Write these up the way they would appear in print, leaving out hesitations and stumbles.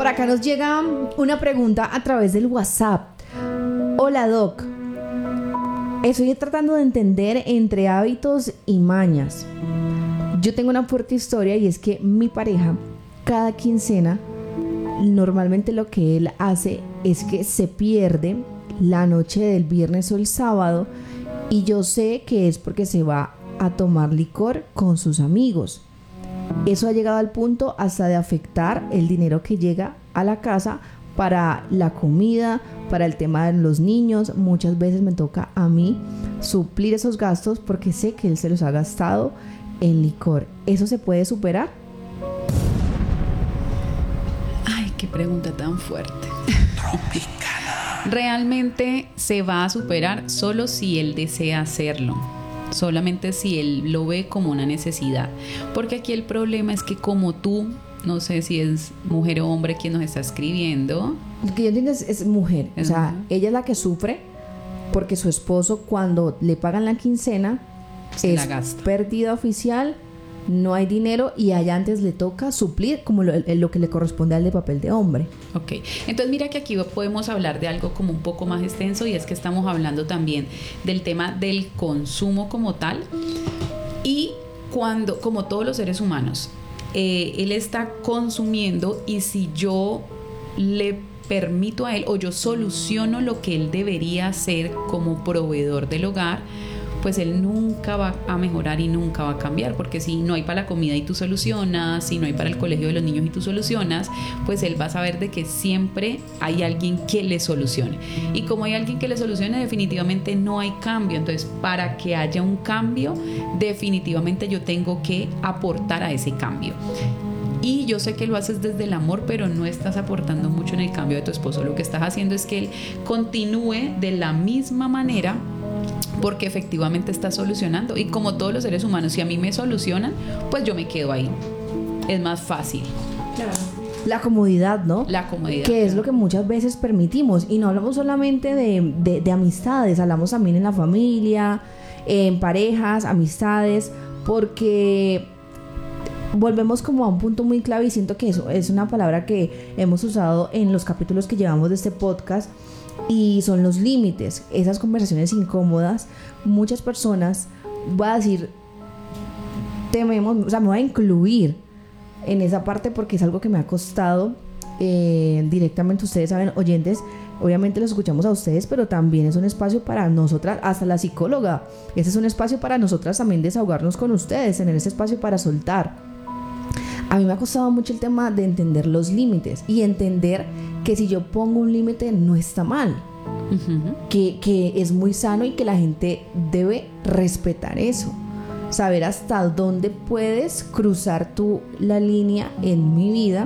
Por acá nos llega una pregunta a través del WhatsApp. Hola Doc, estoy tratando de entender entre hábitos y mañas. Yo tengo una fuerte historia y es que mi pareja cada quincena normalmente lo que él hace es que se pierde la noche del viernes o el sábado y yo sé que es porque se va a tomar licor con sus amigos. Eso ha llegado al punto hasta de afectar el dinero que llega a la casa para la comida, para el tema de los niños. Muchas veces me toca a mí suplir esos gastos porque sé que él se los ha gastado en licor. ¿Eso se puede superar? Ay, qué pregunta tan fuerte. Realmente se va a superar solo si él desea hacerlo. Solamente si él lo ve como una necesidad. Porque aquí el problema es que como tú, no sé si es mujer o hombre quien nos está escribiendo. Lo que yo entiendo es mujer. O sea, ella es la que sufre porque su esposo cuando le pagan la quincena se es la gasta. Pérdida oficial, no hay dinero y allá antes le toca suplir como lo que le corresponde al de papel de hombre. Ok, entonces mira que aquí podemos hablar de algo como un poco más extenso y es que estamos hablando también del tema del consumo como tal y cuando, como todos los seres humanos, él está consumiendo y si yo le permito a él o yo soluciono lo que él debería hacer como proveedor del hogar, pues él nunca va a mejorar y nunca va a cambiar, porque si no hay para la comida y tú solucionas, si no hay para el colegio de los niños y tú solucionas, pues él va a saber de que siempre hay alguien que le solucione. Y como hay alguien que le solucione, definitivamente no hay cambio. Entonces, para que haya un cambio, definitivamente yo tengo que aportar a ese cambio. Y yo sé que lo haces desde el amor, pero no estás aportando mucho en el cambio de tu esposo. Lo que estás haciendo es que él continúe de la misma manera, porque efectivamente está solucionando. Y como todos los seres humanos, si a mí me solucionan, pues yo me quedo ahí. Es más fácil. Claro. La comodidad, ¿no? La comodidad. Que es lo que muchas veces permitimos. Y no hablamos solamente de amistades, hablamos también en la familia, en parejas, amistades, porque volvemos como a un punto muy clave y siento que eso es una palabra que hemos usado en los capítulos que llevamos de este podcast. Y son los límites, esas conversaciones incómodas. Muchas personas, voy a decir, tememos, o sea, me voy a incluir en esa parte porque es algo que me ha costado directamente. Ustedes saben, oyentes, obviamente los escuchamos a ustedes, pero también es un espacio para nosotras, hasta la psicóloga. Ese es un espacio para nosotras también desahogarnos con ustedes, tener ese espacio para soltar. A mí me ha costado mucho el tema de entender los límites y entender que si yo pongo un límite no está mal, que es muy sano y que la gente debe respetar eso, saber hasta dónde puedes cruzar tú la línea en mi vida.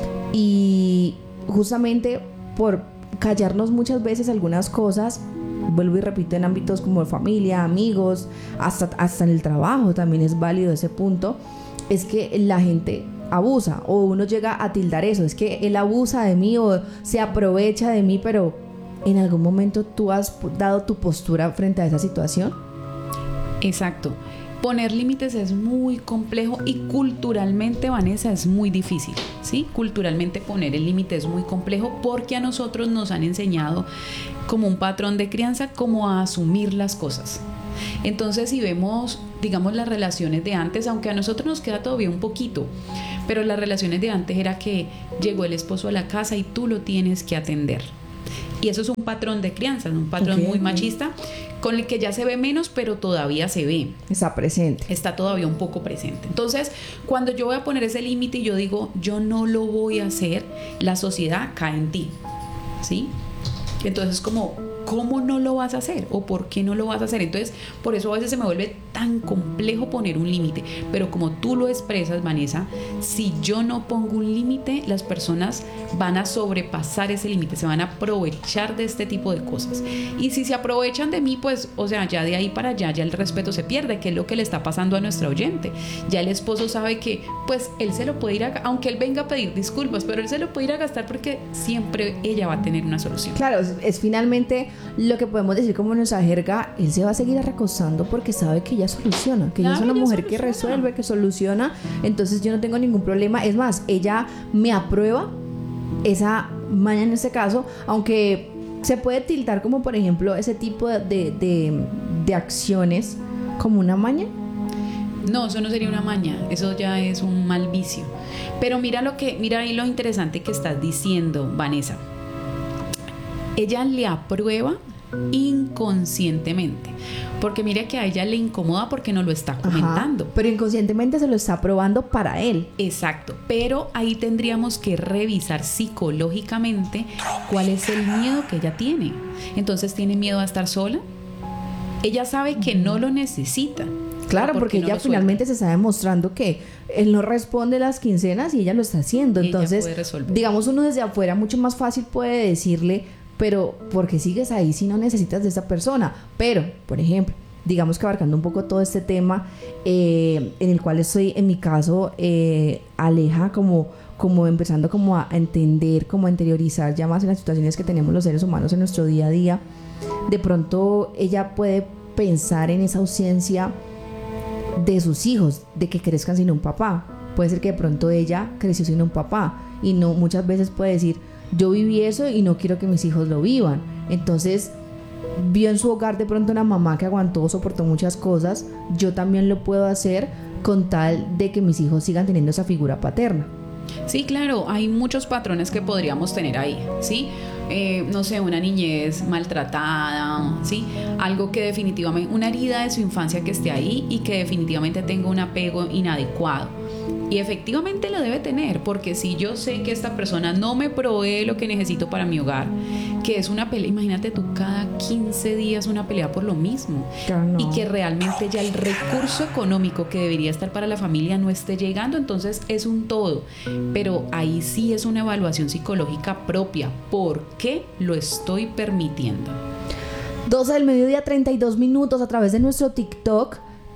Y justamente por callarnos muchas veces algunas cosas, vuelvo y repito, en ámbitos como familia, amigos, hasta en el trabajo también es válido ese punto, es que la gente abusa o uno llega a tildar eso, es que él abusa de mí o se aprovecha de mí. Pero ¿en algún momento tú has dado tu postura frente a esa situación? Exacto. Poner límites es muy complejo y culturalmente, Vanessa, es muy difícil, ¿sí? Culturalmente poner el límite es muy complejo porque a nosotros nos han enseñado como un patrón de crianza como a asumir las cosas. Entonces, si vemos, digamos, las relaciones de antes, aunque a nosotros nos queda todavía un poquito, pero las relaciones de antes era que llegó el esposo a la casa y tú lo tienes que atender. Y eso es un patrón de crianza, un patrón muy machista, con el que ya se ve menos, pero todavía se ve. Está presente. Está todavía un poco presente. Entonces, cuando yo voy a poner ese límite y yo digo, yo no lo voy a hacer, la sociedad cae en ti, ¿sí? Entonces, ¿cómo no lo vas a hacer? ¿O por qué no lo vas a hacer? Entonces, por eso a veces se me vuelve tan complejo poner un límite. Pero como tú lo expresas, Vanessa, si yo no pongo un límite, las personas van a sobrepasar ese límite, se van a aprovechar de este tipo de cosas. Y si se aprovechan de mí, pues, o sea, ya de ahí para allá, ya el respeto se pierde, que es lo que le está pasando a nuestra oyente. Ya el esposo sabe que, pues, él se lo puede ir a, aunque él venga a pedir disculpas, pero él se lo puede ir a gastar porque siempre ella va a tener una solución. Claro, es finalmente lo que podemos decir como nuestra jerga. Él se va a seguir arrecostando porque sabe que ella soluciona, que ella es una mujer que resuelve, que soluciona. Entonces yo no tengo ningún problema. Es más, ella me aprueba esa maña en este caso, aunque se puede tiltar como por ejemplo ese tipo de acciones como una maña. No, eso no sería una maña, eso ya es un mal vicio. Pero mira ahí lo interesante que estás diciendo, Vanessa. Ella le aprueba inconscientemente, porque mira que a ella le incomoda porque no lo está comentando. Pero inconscientemente se lo está probando para él. Exacto, pero ahí tendríamos que revisar psicológicamente cuál es el miedo que ella tiene. Entonces, ¿tiene miedo a estar sola? Ella sabe que no lo necesita. Claro, porque ella finalmente se está demostrando que él no responde las quincenas y ella lo está haciendo. Entonces, digamos, uno desde afuera mucho más fácil puede decirle, pero ¿por qué sigues ahí si no necesitas de esa persona? Pero, por ejemplo, digamos que abarcando un poco todo este tema en el cual estoy, en mi caso, Aleja, como empezando como a entender, como a interiorizar ya más en las situaciones que tenemos los seres humanos en nuestro día a día. De pronto ella puede pensar en esa ausencia de sus hijos, de que crezcan sin un papá. Puede ser que de pronto ella creció sin un papá y no, muchas veces puede decir, yo viví eso y no quiero que mis hijos lo vivan. Entonces vio en su hogar de pronto una mamá que aguantó, soportó muchas cosas. Yo también lo puedo hacer con tal de que mis hijos sigan teniendo esa figura paterna. Sí, claro, hay muchos patrones que podríamos tener ahí, ¿sí? No sé, una niñez maltratada, ¿sí? Algo que definitivamente, una herida de su infancia que esté ahí y que definitivamente tenga un apego inadecuado. Y efectivamente lo debe tener, porque si yo sé que esta persona no me provee lo que necesito para mi hogar, que es una pelea, imagínate tú cada 15 días una pelea por lo mismo, y que realmente ya el recurso económico que debería estar para la familia no esté llegando, entonces es un todo. Pero ahí sí es una evaluación psicológica propia. ¿Por qué lo estoy permitiendo? 12 del mediodía, 32 minutos a través de nuestro TikTok.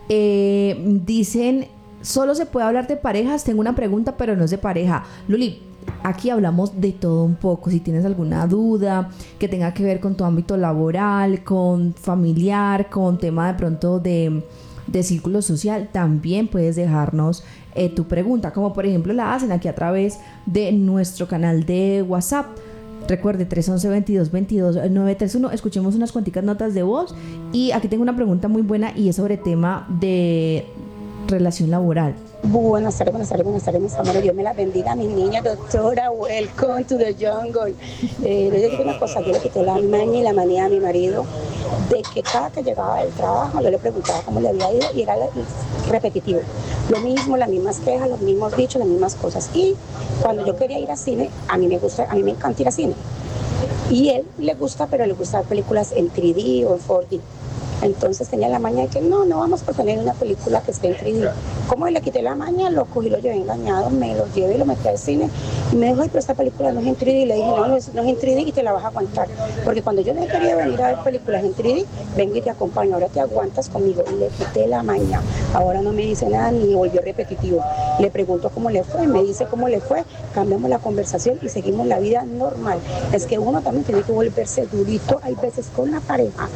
Dicen... Solo se puede hablar de parejas. Tengo una pregunta, pero no es de pareja. Luli, aquí hablamos de todo un poco. Si tienes alguna duda que tenga que ver con tu ámbito laboral, con familiar, con tema de pronto de círculo social, también puedes dejarnos tu pregunta, como por ejemplo la hacen aquí a través de nuestro canal de WhatsApp. Recuerde, 311-2222-931. Escuchemos unas cuanticas notas de voz. Y aquí tengo una pregunta muy buena y es sobre tema de relación laboral. Buenas tardes, mis amores. Dios me las bendiga, mis niñas. Doctora, welcome to the jungle. Yo le digo una cosa, yo le quité la maña y la manía a mi marido de que cada que llegaba del trabajo yo le preguntaba cómo le había ido y era repetitivo. Lo mismo, las mismas quejas, los mismos dichos, las mismas cosas. Y cuando yo quería ir al cine, a mí me encanta ir al cine. Y él le gusta, pero le gusta ver películas en 3D o en 4D. Entonces tenía la maña de que no vamos por tener una película que esté en 3D. Como le quité la maña, lo cogí, lo llevé engañado, me lo llevé y lo metí al cine. Y me dijo, ay, pero esta película no es en 3D. Y le dije, no es en 3D y te la vas a aguantar. Porque cuando yo no quería venir a ver películas en 3D, vengo y te acompaño, ahora te aguantas conmigo. Y le quité la maña. Ahora no me dice nada ni volvió repetitivo. Le pregunto cómo le fue, me dice cómo le fue, cambiamos la conversación y seguimos la vida normal. Es que uno también tiene que volverse durito, hay veces con la pareja.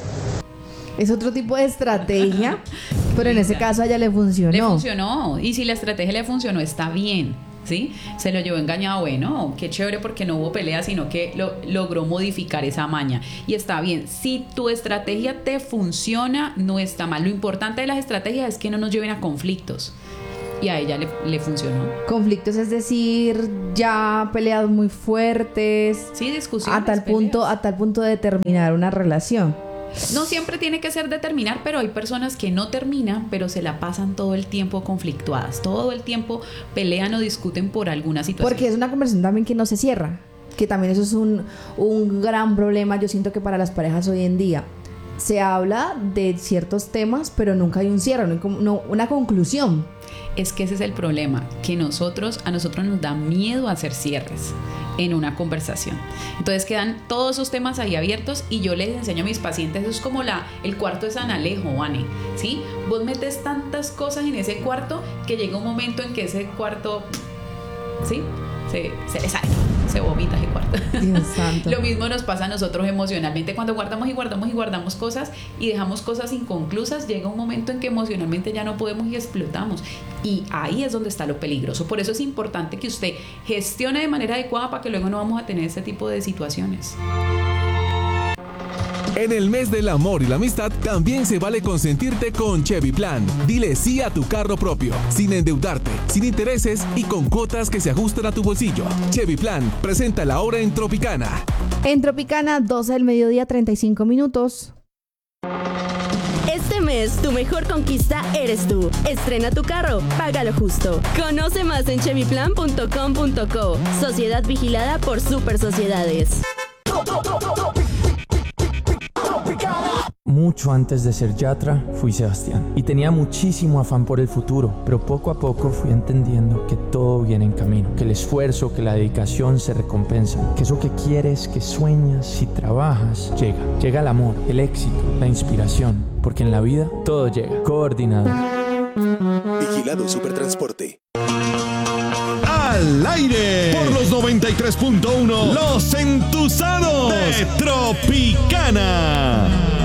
Es otro tipo de estrategia, pero en ese caso a ella le funcionó. Le funcionó, y si la estrategia le funcionó, está bien, ¿sí? Se lo llevó engañado, bueno, qué chévere porque no hubo pelea, sino que logró modificar esa maña. Y está bien, si tu estrategia te funciona, no está mal. Lo importante de las estrategias es que no nos lleven a conflictos. Y a ella le funcionó. Conflictos, es decir, ya peleas muy fuertes. Sí, discusiones. A tal punto de terminar una relación. No siempre tiene que ser de terminar, pero hay personas que no terminan, pero se la pasan todo el tiempo conflictuadas. Todo el tiempo pelean o discuten por alguna situación. Porque es una conversación también que no se cierra. Que también eso es un gran problema, yo siento que para las parejas hoy en día. Se habla de ciertos temas, pero nunca hay un cierre, no una conclusión. Es que ese es el problema, que a nosotros nos da miedo hacer cierres en una conversación. Entonces quedan todos esos temas ahí abiertos y yo les enseño a mis pacientes, eso es como el cuarto de San Alejo, Vane, ¿sí? Vos metes tantas cosas en ese cuarto que llega un momento en que ese cuarto, ¿sí? se le sale, se vomita ese cuarto. Dios santo. Lo mismo nos pasa a nosotros emocionalmente cuando guardamos cosas y dejamos cosas inconclusas. Llega un momento en que emocionalmente ya no podemos y explotamos, y ahí es donde está lo peligroso. Por eso es importante que usted gestione de manera adecuada para que luego no vamos a tener ese tipo de situaciones. En el mes del amor y la amistad también se vale consentirte con Chevy Plan. Dile sí a tu carro propio, sin endeudarte, sin intereses y con cuotas que se ajustan a tu bolsillo. Chevy Plan presenta la hora en Tropicana. En Tropicana, 12 del mediodía, 35 minutos. Este mes, tu mejor conquista eres tú. Estrena tu carro, págalo justo. Conoce más en chevyplan.com.co. Sociedad vigilada por Super Sociedades. Mucho antes de ser Yatra, fui Sebastián y tenía muchísimo afán por el futuro, pero poco a poco fui entendiendo que todo viene en camino, que el esfuerzo, que la dedicación se recompensan, que eso que quieres, que sueñas, si trabajas, llega. Llega el amor, el éxito, la inspiración, porque en la vida todo llega, coordinado. Vigilado Supertransporte. Al aire por los 93.1, Los Entusados de Tropicana.